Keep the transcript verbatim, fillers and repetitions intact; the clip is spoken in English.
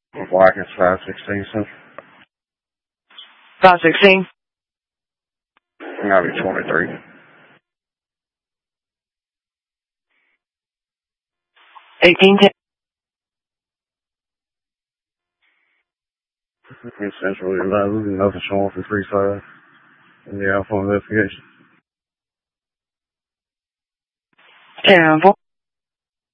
Black is five sixteen, so. five sixteen? That'll be twenty-three. eighteen ten. Essentially eleven, nothing showing for three five. And the alpha investigation. ten four.